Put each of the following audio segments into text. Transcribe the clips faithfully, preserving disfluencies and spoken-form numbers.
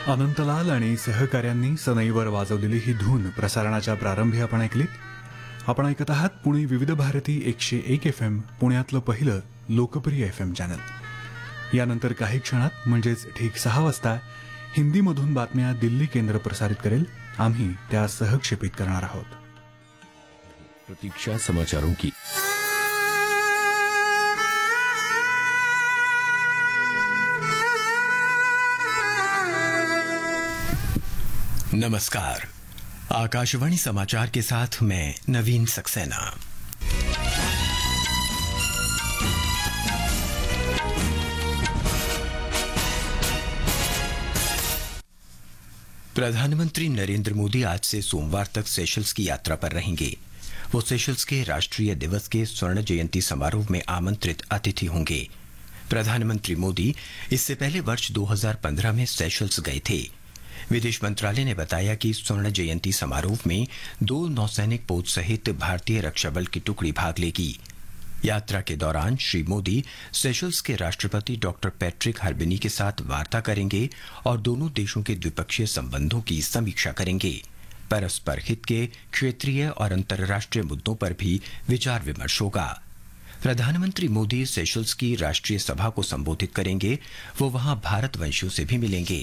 अनंतलाल आणि सहकाऱ्यांनी सनईवर वाजवलेली ही धून प्रसारणाच्या प्रारंभी आपण ऐकलीत. आपण ऐकत आहात पुणे विविध भारती एकशे एक एफ एम, पुण्यातलं पहिलं लोकप्रिय एफ एम चॅनल. यानंतर काही क्षणात म्हणजेच ठीक सहा वाजता हिंदीमधून बातम्या दिल्ली केंद्र प्रसारित करेल. आम्ही त्या सहक्षेपित करणार आहोत. प्रतीक्षा समाचारों की. नमस्कार. आकाशवाणी समाचार के साथ मैं नवीन सक्सेना. प्रधानमंत्री नरेंद्र मोदी आज से सोमवार तक सेशल्स की यात्रा पर रहेंगे. वो सेशल्स के राष्ट्रीय दिवस के स्वर्ण जयंती समारोह में आमंत्रित अतिथि होंगे. प्रधानमंत्री मोदी इससे पहले वर्ष दो हज़ार पंद्रह में सेशल्स गए थे. विदेश मंत्रालय ने बताया कि स्वर्ण जयंती समारोह में दो नौसैनिक पोत सहित भारतीय रक्षा बल की टुकड़ी भाग लेगी. यात्रा के दौरान श्री मोदी सेशल्स के राष्ट्रपति डॉक्टर पैट्रिक हर्बिनी के साथ वार्ता करेंगे और दोनों देशों के द्विपक्षीय संबंधों की समीक्षा करेंगे. परस्पर हित के क्षेत्रीय और अंतर्राष्ट्रीय मुद्दों पर भी विचार विमर्श होगा. प्रधानमंत्री मोदी सेशल्स की राष्ट्रीय सभा को संबोधित करेंगे. वो वहां भारतवंशियों से भी मिलेंगे.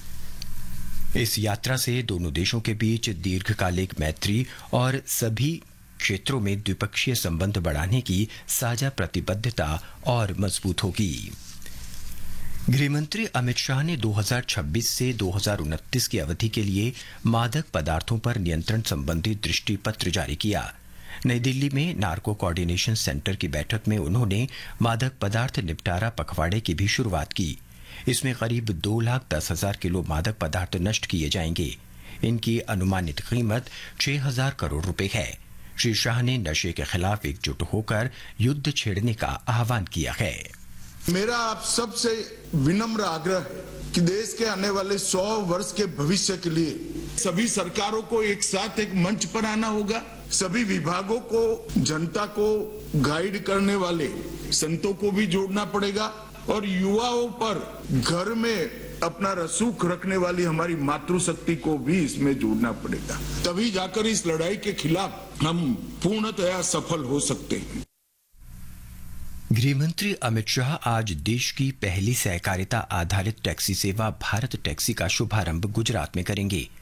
इस यात्रा से दोनों देशों के बीच दीर्घकालिक मैत्री और सभी क्षेत्रों में द्विपक्षीय संबंध बढ़ाने की साझा प्रतिबद्धता और मजबूत होगी. गृहमंत्री अमित शाह ने दो हज़ार छब्बीस से दो हज़ार उनतीस की अवधि के लिए मादक पदार्थों पर नियंत्रण संबंधी दृष्टि पत्र जारी किया. नई दिल्ली में नार्को कोऑर्डिनेशन सेंटर की बैठक में उन्होंने मादक पदार्थ निपटारा पखवाड़े की भी शुरुआत की. इसमें करीब दो लाख दस हजार किलो मादक पदार्थ नष्ट किए जाएंगे. इनकी अनुमानित कीमत छह हजार करोड़ रुपए है. श्री शाह ने नशे के खिलाफ एकजुट होकर युद्ध छेड़ने का आह्वान किया है. मेरा आप सबसे विनम्र आग्रह है कि देश के आने वाले सौ वर्ष के भविष्य के लिए सभी सरकारों को एक साथ एक मंच पर आना होगा. सभी विभागों को, जनता को गाइड करने वाले संतों को भी जोड़ना पड़ेगा और युवाओं पर घर में अपना रसूख रखने वाली हमारी मातृशक्ति को भी इसमें जोड़ना पड़ेगा. तभी जाकर इस लड़ाई के खिलाफ हम पूर्णतया सफल हो सकते हैं. गृहमंत्री अमित शाह आज देश की पहली सहकारिता आधारित टैक्सी सेवा भारत टैक्सी का शुभारंभ गुजरात में करेंगे.